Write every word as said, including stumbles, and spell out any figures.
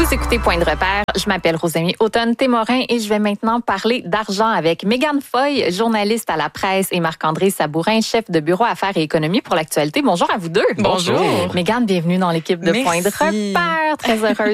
Vous écoutez Point de repère. Je m'appelle Rosamie Automne-Témorin et je vais maintenant parler d'argent avec Mégane Foy, journaliste à la presse, et Marc-André Sabourin, chef de bureau Affaires et économie pour l'actualité. Bonjour à vous deux. Bonjour. Mégane, bienvenue dans l'équipe de Merci. Point de repère. Très heureuse